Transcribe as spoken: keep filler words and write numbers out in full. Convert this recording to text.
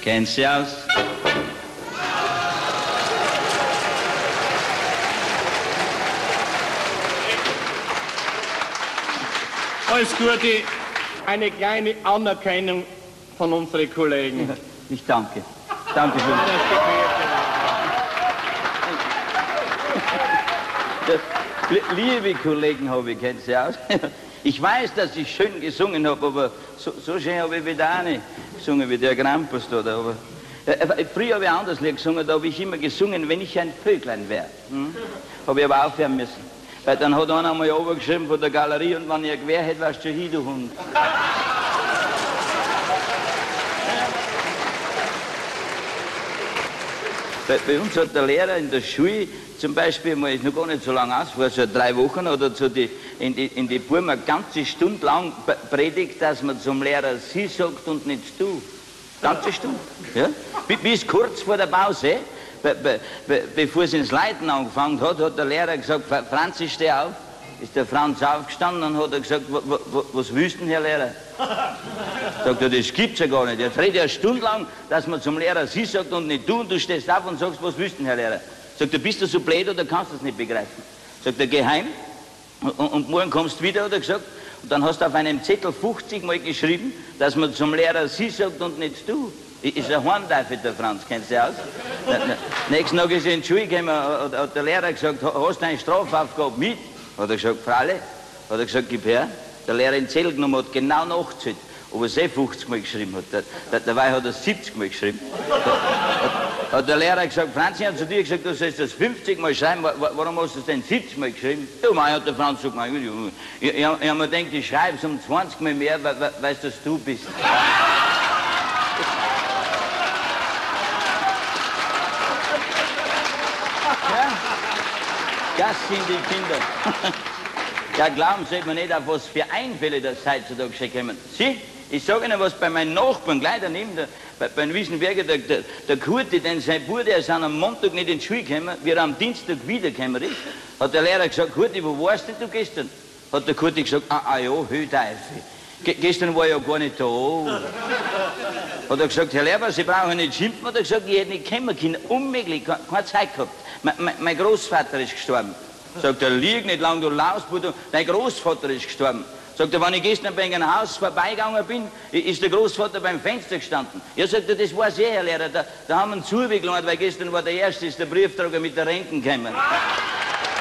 Kennen Sie aus? Alles Gute, eine kleine Anerkennung von unseren Kollegen. Ich danke. Danke schön. Das, liebe Kollegen, habe ich, kennen Sie aus? Ich weiß, dass ich schön gesungen habe, aber so, so schön habe ich wieder auch nicht gesungen wie der Krampus da. Aber, äh, früher habe ich anders Lied gesungen, da habe ich immer gesungen, wenn ich ein Vöglein wäre. Hm? Habe ich aber aufhören müssen. Weil dann hat einer einmal runtergeschrieben von der Galerie und wenn ich ein Gewehr hätte, warst du schon hin, du Hund. Bei, bei uns hat der Lehrer in der Schule zum Beispiel, mal ist noch gar nicht so lange aus, vor so drei Wochen oder so, die, in die, in die Buben eine ganze Stunde lang predigt, dass man zum Lehrer sie sagt und nicht du. Ganze Stunde. Ja? Bis kurz vor der Pause, be, be, be, bevor es ins Leiten angefangen hat, hat der Lehrer gesagt, Franzi, steh auf. Ist der Franz aufgestanden und hat er gesagt, was willst du denn, Herr Lehrer? Sagt er, das gibt's ja gar nicht. Jetzt redet ja eine Stunde lang, dass man zum Lehrer sie sagt und nicht du, und du stehst auf und sagst, was willst du denn, Herr Lehrer? Sagt er, bist du so blöd oder kannst du das nicht begreifen? Sagt er, geh heim und, und morgen kommst du wieder, hat er gesagt, und dann hast du auf einem Zettel fünfzig Mal geschrieben, dass man zum Lehrer sie sagt und nicht du. Ist ein Hornteufel, der Franz, kennst du aus? Nächsten Tag ist er in die Schule gekommen, hat, hat der Lehrer gesagt, hast du eine Strafaufgabe mit? Hat er gesagt, Fraule, hat er gesagt, gib her. Der Lehrer in Zettel genommen hat genau nachgezählt, ob er es eh fünfzig Mal geschrieben hat. Der, der, dabei hat er siebzig Mal geschrieben. Hat, hat der Lehrer gesagt, Franzi hat zu dir gesagt, du sollst das fünfzig Mal schreiben, warum hast du es denn siebzig Mal geschrieben? Ja, mein, hat der Franz so gemeint, ich, ich, ich habe mir gedacht, ich schreibe es um zwanzig Mal mehr, weil, weil es du bist. Das sind die Kinder. Ja, glauben Sie mir nicht, auf was für Einfälle das heutzutage schon kommen. Sie, ich sage Ihnen was, bei meinen Nachbarn, gleich daneben, der, bei, bei den Wiesenberger, der, der, der Kurti, denn sein Bruder, der ist am Montag nicht in die Schule gekommen, wie er am Dienstag wiedergekommen ist, hat der Lehrer gesagt, Kurti, wo warst denn du gestern? Hat der Kurti gesagt, ah, ah ja, Höhteufel. Ge gestern war ich ja gar nicht da. Hat er gesagt, Herr Lehrer, Sie brauchen nicht schimpfen. Hat er gesagt, ich hätte nicht kommen können, unmöglich, keine Zeit gehabt. Me, me, mein Großvater ist gestorben. Sagt er, lieg nicht lang, du Lausbude, dein Großvater ist gestorben. Sagt er, wenn ich gestern bei einem Haus vorbeigegangen bin, ist der Großvater beim Fenster gestanden. Ja, sagt er, das weiß eh, Herr Lehrer, da, da haben wir ihn zugelangt, weil gestern war der Erste, ist der Briefträger mit der Renten gekommen.